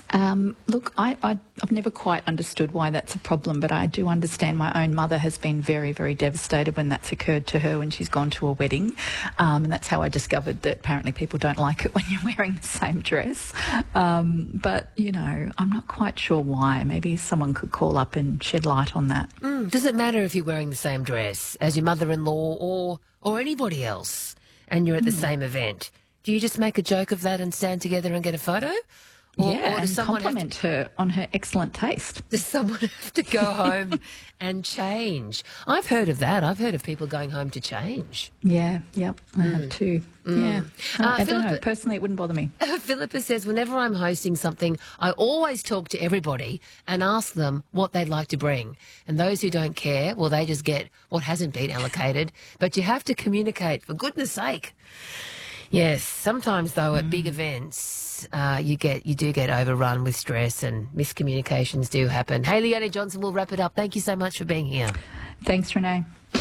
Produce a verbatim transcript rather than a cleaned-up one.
Um, look, I, I, I've never quite understood why that's a problem, but I do understand my own mother has been very, very devastated when that's occurred to her when she's gone to a wedding. Um, and that's how I discovered that apparently people don't like it when you're wearing the same dress. Um, but, you know, I'm not quite sure why. Maybe someone could call up and shed light on that. Mm, does it matter if you're wearing the same dress as your mother-in-law or, or anybody else and you're at the mm. same event? Do you just make a joke of that and stand together and get a photo? Or, yeah, or and compliment to, her on her excellent taste. Does someone have to go home and change? I've heard of that. I've heard of people going home to change. Yeah, yep, I mm. have too. Mm. Yeah, uh, I don't Philippa, know. Personally, it wouldn't bother me. Philippa says, whenever I'm hosting something, I always talk to everybody and ask them what they'd like to bring. And those who don't care, well, they just get what hasn't been allocated. But you have to communicate, for goodness sake. Yes, sometimes though at mm. big events uh, you get you do get overrun with stress and miscommunications do happen. Hey, Leonie Johnson, we'll wrap it up. Thank you so much for being here. Thanks, Renee.